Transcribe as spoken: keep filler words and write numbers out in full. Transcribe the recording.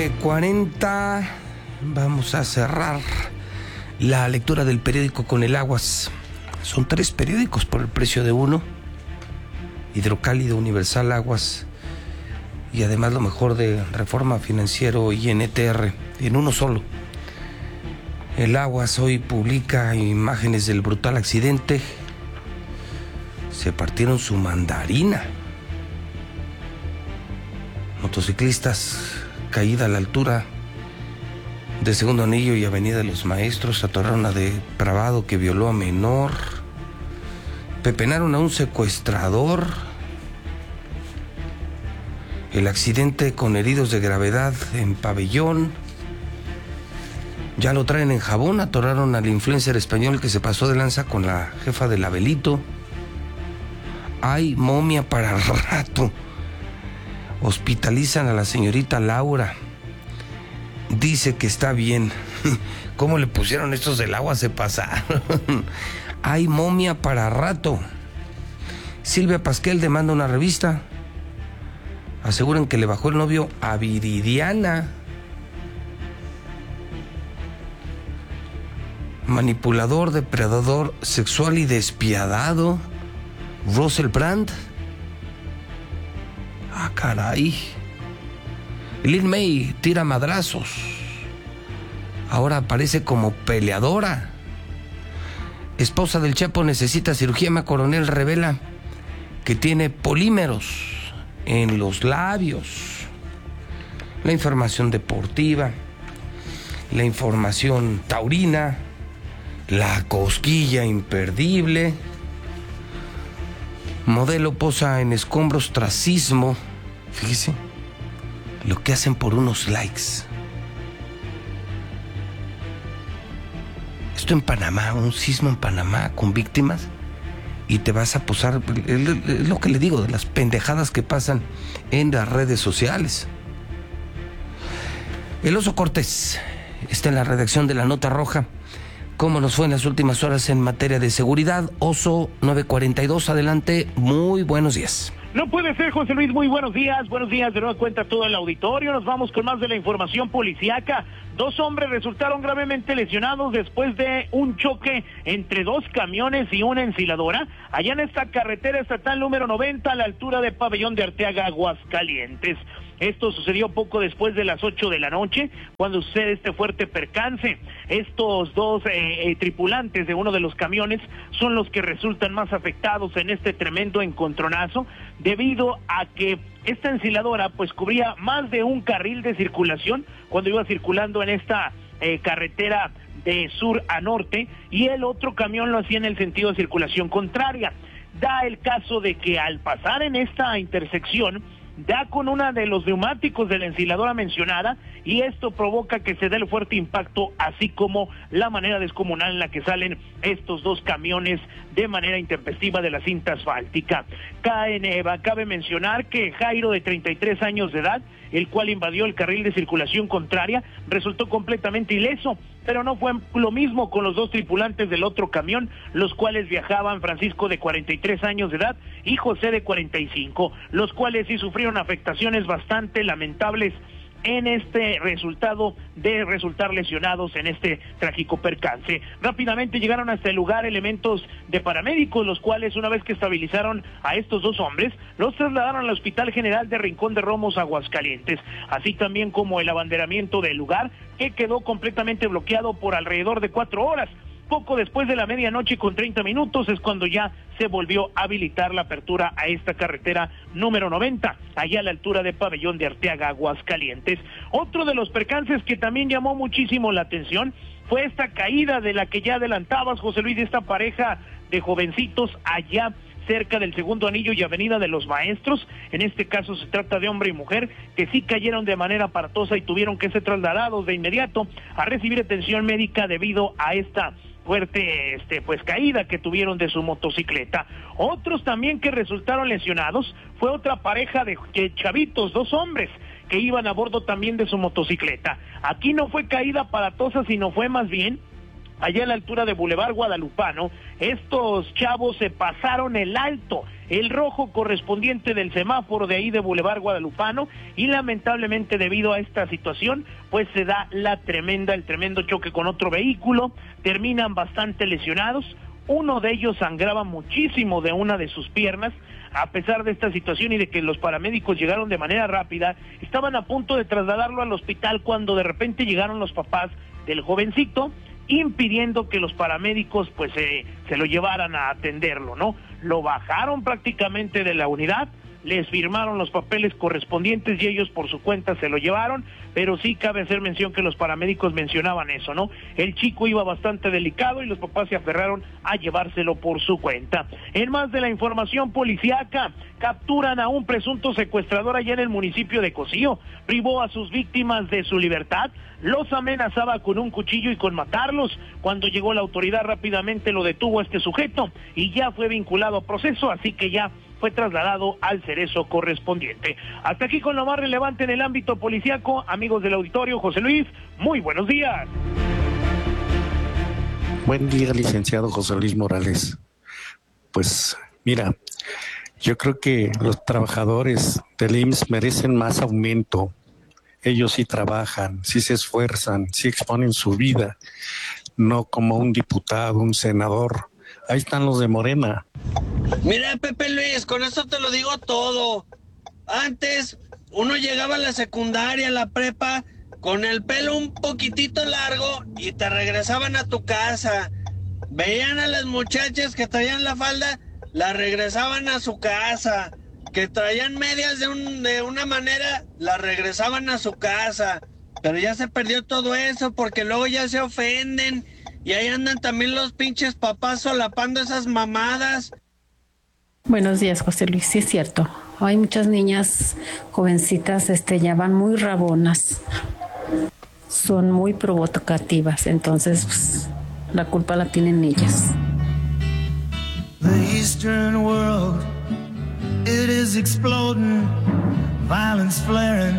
cuarenta, vamos a cerrar la lectura del periódico con el Aguas. Son tres periódicos por el precio de uno: Hidrocálido, Universal, Aguas, y además lo mejor de Reforma Financiero y N T R en uno solo. El Aguas hoy publica imágenes del brutal accidente. Se partieron su mandarina. Motociclistas, caída a la altura de Segundo Anillo y Avenida de los Maestros, atoraron a depravado que violó a menor, pepenaron a un secuestrador. El accidente con heridos de gravedad en Pabellón. Ya lo traen en jabón. Atoraron al influencer español que se pasó de lanza con la jefa del Abelito. Hay momia para rato. Hospitalizan a la señorita Laura. Dice que está bien. ¿Cómo le pusieron estos del agua? Se pasaron. Hay momia para rato. Silvia Pasquel demanda una revista. Aseguran que le bajó el novio a Viridiana. Manipulador, depredador sexual y despiadado, Russell Brand. Ah, caray. Lin May tira madrazos. Ahora aparece como peleadora. Esposa del Chapo necesita cirugía. Emma Coronel revela que tiene polímeros en los labios. La información deportiva, la información taurina, la cosquilla imperdible. Modelo posa en escombros tras sismo. Fíjese lo que hacen por unos likes. Esto en Panamá, un sismo en Panamá con víctimas, y te vas a posar. Es lo que le digo de las pendejadas que pasan en las redes sociales. El Oso Cortés está en la redacción de La Nota Roja. ¿Cómo nos fue en las últimas horas en materia de seguridad? Oso nueve cuarenta y dos, adelante, muy buenos días. No puede ser, José Luis, muy buenos días, buenos días de nueva cuenta a todo el auditorio. Nos vamos con más de la información policíaca. Dos hombres resultaron gravemente lesionados después de un choque entre dos camiones y una ensiladora allá en esta carretera estatal número noventa a la altura de Pabellón de Arteaga, Aguascalientes. Esto sucedió poco después de las ocho de la noche, cuando sucede este fuerte percance. Estos dos eh, eh, tripulantes de uno de los camiones son los que resultan más afectados en este tremendo encontronazo, debido a que esta ensiladora pues cubría más de un carril de circulación cuando iba circulando en esta eh, carretera de sur a norte, y el otro camión lo hacía en el sentido de circulación contraria. Da el caso de que al pasar en esta intersección, da con una de los neumáticos de la ensiladora mencionada, y esto provoca que se dé el fuerte impacto, así como la manera descomunal en la que salen estos dos camiones de manera intempestiva de la cinta asfáltica. Caen, eh, cabe mencionar que Jairo, de treinta y tres años de edad, el cual invadió el carril de circulación contraria, resultó completamente ileso, pero no fue lo mismo con los dos tripulantes del otro camión, los cuales viajaban Francisco, de cuarenta y tres años de edad, y José, de cuarenta y cinco, los cuales sí sufrieron afectaciones bastante lamentables en este resultado de resultar lesionados en este trágico percance. Rápidamente llegaron hasta el lugar elementos de paramédicos, los cuales, una vez que estabilizaron a estos dos hombres, los trasladaron al Hospital General de Rincón de Romos, Aguascalientes, así también como el abanderamiento del lugar, que quedó completamente bloqueado por alrededor de cuatro horas. Poco después de la medianoche con treinta minutos es cuando ya se volvió a habilitar la apertura a esta carretera número noventa, allá a la altura de Pabellón de Arteaga, Aguascalientes. Otro de los percances que también llamó muchísimo la atención fue esta caída de la que ya adelantabas, José Luis, de esta pareja de jovencitos allá cerca del Segundo Anillo y Avenida de los Maestros. En este caso se trata de hombre y mujer que sí cayeron de manera aparatosa y tuvieron que ser trasladados de inmediato a recibir atención médica debido a esta fuerte este pues caída que tuvieron de su motocicleta. Otros también que resultaron lesionados fue otra pareja de chavitos, dos hombres que iban a bordo también de su motocicleta. Aquí no fue caída aparatosa, sino fue más bien allá a la altura de Boulevard Guadalupano, estos chavos se pasaron el alto, el rojo correspondiente del semáforo de ahí de Boulevard Guadalupano, y lamentablemente debido a esta situación, pues se da la tremenda, el tremendo choque con otro vehículo, terminan bastante lesionados. Uno de ellos sangraba muchísimo de una de sus piernas. A pesar de esta situación y de que los paramédicos llegaron de manera rápida, estaban a punto de trasladarlo al hospital cuando de repente llegaron los papás del jovencito, impidiendo que los paramédicos pues eh, se lo llevaran a atenderlo, ¿no? Lo bajaron prácticamente de la unidad, les firmaron los papeles correspondientes y ellos por su cuenta se lo llevaron, pero sí cabe hacer mención que los paramédicos mencionaban eso, ¿no? El chico iba bastante delicado y los papás se aferraron a llevárselo por su cuenta. En más de la información policíaca, capturan a un presunto secuestrador allá en el municipio de Cocío, privó a sus víctimas de su libertad, los amenazaba con un cuchillo y con matarlos. Cuando llegó la autoridad rápidamente lo detuvo a este sujeto y ya fue vinculado a proceso, así que ya fue trasladado al cerezo correspondiente. Hasta aquí con lo más relevante en el ámbito policíaco. Amigos del auditorio, José Luis, muy buenos días. Buen día, licenciado José Luis Morales. Pues mira, yo creo que los trabajadores del I M S S merecen más aumento. Ellos sí trabajan, sí se esfuerzan, sí exponen su vida, no como un diputado, un senador. Ahí están los de Morena. Mira, Pepe Luis, con esto te lo digo todo. Antes uno llegaba a la secundaria, a la prepa, con el pelo un poquitito largo y te regresaban a tu casa. Veían a las muchachas que traían la falda, las regresaban a su casa. Que traían medias de, un, de una manera, las regresaban a su casa. Pero ya se perdió todo eso porque luego ya se ofenden. Y ahí andan también los pinches papás solapando esas mamadas. Buenos días, José Luis. Sí es cierto. Hay muchas niñas jovencitas, este, ya van muy rabonas. Son muy provocativas. Entonces, pues, la culpa la tienen ellas. The Eastern world, it is exploding, violence flaring.